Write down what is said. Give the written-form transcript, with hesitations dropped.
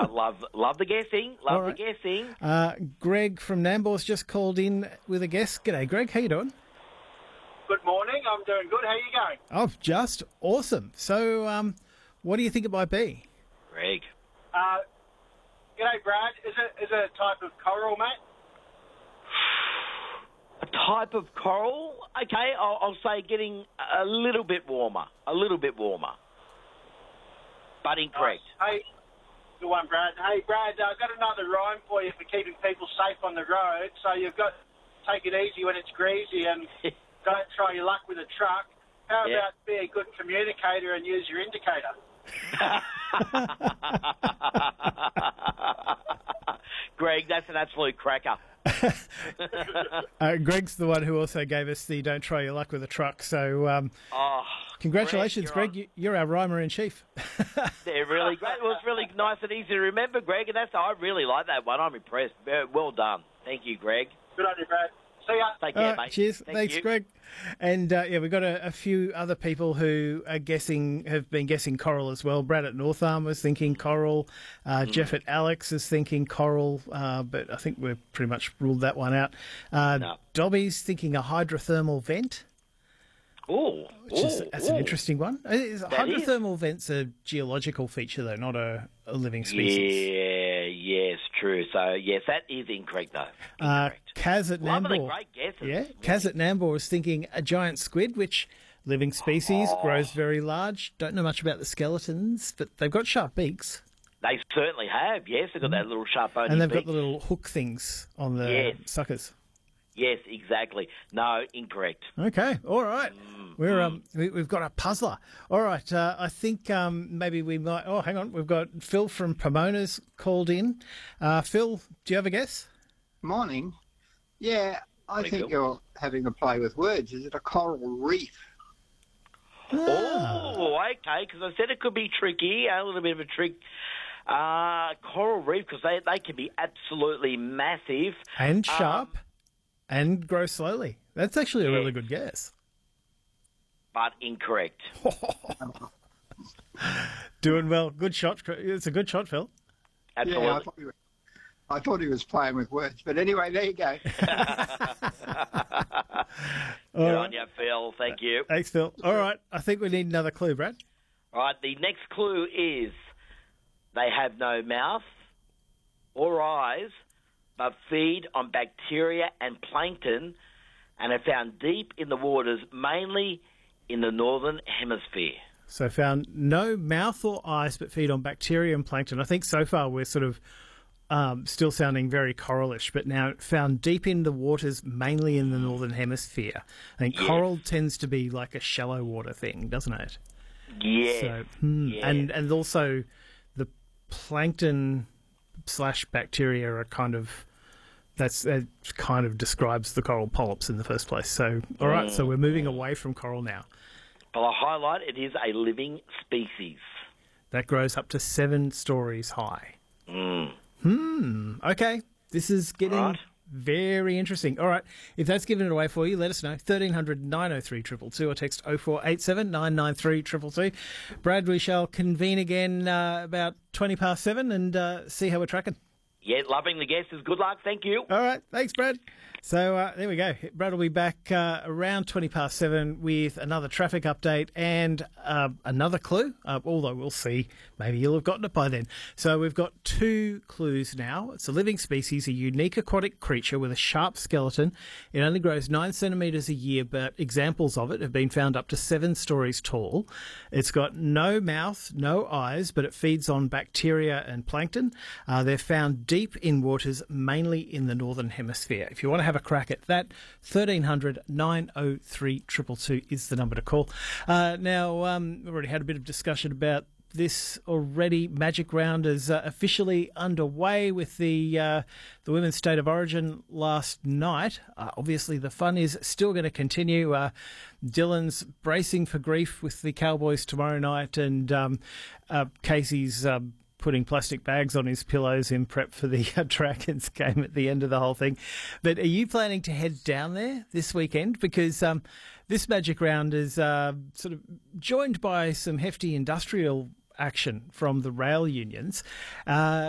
But love the guessing. Love the guessing. Greg from Nambour's just called in with a guess. G'day, Greg. How you doing? Good morning. I'm doing good. How are you going? Oh, just awesome. So, what do you think it might be? Greg. G'day, Brad. Is it a type of coral, mate? A type of coral? Okay, I'll say getting a little bit warmer. A little bit warmer. But incorrect. Hey, good one, Brad. Hey, Brad, I've got another rhyme for you for keeping people safe on the road. So you've got take it easy when it's greasy and don't try your luck with a truck. How about be a good communicator and use your indicator? Greg, that's an absolute cracker. Greg's the one who also gave us the "Don't try your luck with a truck." So, congratulations, Greg! You're our rhymer-in-chief. They're really great. It was really nice and easy to remember, Greg, and I really like that one. I'm impressed. Well done. Thank you, Greg. Good on you, Brad. See ya. Take care, mate. Cheers. Thanks, Greg. And we've got a few other people who have been guessing coral as well. Brad at North Arm was thinking coral. Jeff at Alex is thinking coral, but I think we've pretty much ruled that one out. No. Dobby's thinking a hydrothermal vent. That's an interesting one. Hydrothermal vent's a geological feature, though, not a living species. Yes, true. So, yes, that is incorrect, though. Incorrect. Kaz at Nambour. Great guesses. Yeah, Kaz at Nambour was thinking a giant squid, which living species, grows very large. Don't know much about the skeletons, but they've got sharp beaks. They certainly have, yes. They've got that little sharp bony And they've beak. got the little hook things on the suckers. Yes, exactly. No, incorrect. Okay, all right. We've got a puzzler. All right, I think maybe we might... Oh, hang on. We've got Phil from Pomona's called in. Phil, do you have a guess? Morning. Yeah, I think you're having a play with words. Is it a coral reef? Oh, okay, because I said it could be tricky, a little bit of a trick. Coral reef, because they can be absolutely massive. And sharp. And grow slowly. That's actually a really good guess. But incorrect. Doing well. Good shot. It's a good shot, Phil. Absolutely. Yeah, I thought he was playing with words. But anyway, there you go. Good on you, Phil. Thank you. Thanks, Phil. All right. I think we need another clue, Brad. All right. The next clue is they have no mouth or eyes, but feed on bacteria and plankton and are found deep in the waters, mainly in the northern hemisphere. So found no mouth or eyes, but feed on bacteria and plankton. I think so far we're sort of still sounding very coralish, but now found deep in the waters, mainly in the northern hemisphere. I think coral tends to be like a shallow water thing, doesn't it? Yeah. So, and also the plankton / bacteria are kind of... That kind of describes the coral polyps in the first place. So, all right, so we're moving away from coral now. Well, I highlight it is a living species. That grows up to 7 stories high. Okay, this is getting very interesting. All right, if that's given it away for you, let us know. 1300 903 222 or text 0487 993 222. Brad, we shall convene again about 20 past 7 and see how we're tracking. Yeah, loving the guesses. Good luck. Thank you. All right. Thanks, Brad. So there we go. Brad will be back around 20 past 7 with another traffic update and another clue, although we'll see. Maybe you'll have gotten it by then. So we've got 2 clues now. It's a living species, a unique aquatic creature with a sharp skeleton. It only grows 9 centimetres a year, but examples of it have been found up to 7 stories tall. It's got no mouth, no eyes, but it feeds on bacteria and plankton. They're found deep in waters, mainly in the northern hemisphere. If you want to have a crack at that, 1300 903 222 is the number to call. Now, we've already had a bit of discussion about this already. Magic Round is officially underway with the Women's State of Origin last night. Obviously, the fun is still going to continue. Dylan's bracing for grief with the Cowboys tomorrow night, and Casey's putting plastic bags on his pillows in prep for the Dragons game at the end of the whole thing. But are you planning to head down there this weekend? Because this Magic Round is sort of joined by some hefty industrial action from the rail unions.